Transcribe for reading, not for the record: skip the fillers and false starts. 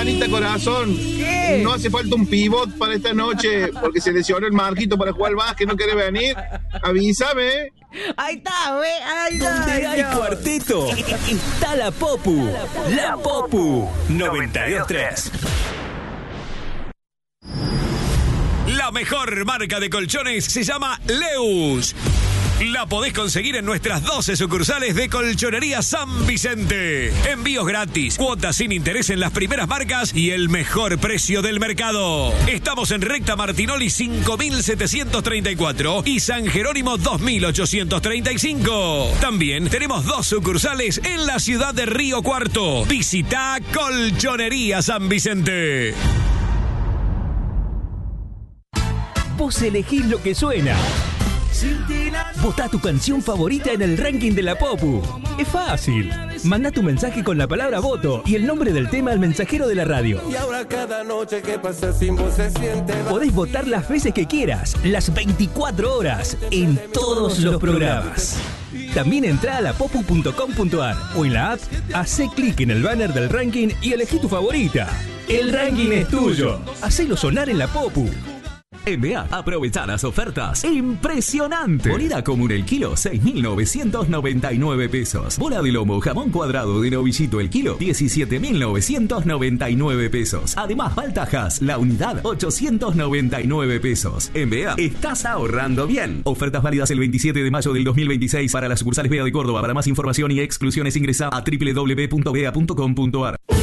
Anita Corazón. ¿Qué? No hace falta un pivot para esta noche, porque se lesionó el Marquito para jugar al básquet, no quiere venir. Avísame. Ahí está, güey. Ay, Donde hay cuarteto, está la Popu. La Popu 92.3. La mejor marca de colchones se llama Leus. La podés conseguir en nuestras 12 sucursales de Colchonería San Vicente. Envíos gratis, cuotas sin interés en las primeras marcas y el mejor precio del mercado. Estamos en Recta Martinoli 5734 y San Jerónimo 2835. También tenemos 2 sucursales en la ciudad de Río Cuarto. Visita Colchonería San Vicente. Vos elegís lo que suena. Votá tu canción favorita en el ranking de la Popu. Es fácil. Mandá tu mensaje con la palabra voto y el nombre del tema al mensajero de la radio. Y ahora cada noche que pasa sin vos se siente. Podés votar las veces que quieras, las 24 horas, en todos los programas. También entrá a lapopu.com.ar o en la app, hacé clic en el banner del ranking y elegí tu favorita. El ranking es tuyo. Hacelo sonar en la Popu. NBA, aprovecha las ofertas. ¡Impresionante! Molida común el kilo, 6.999 pesos. Bola de lomo, jamón cuadrado de novillito el kilo, 17.999 pesos. Además, paltajas, la unidad, 899 pesos. NBA, estás ahorrando bien. Ofertas válidas el 27 de mayo del 2026 para las sucursales BEA de Córdoba. Para más información y exclusiones ingresa a www.bea.com.ar.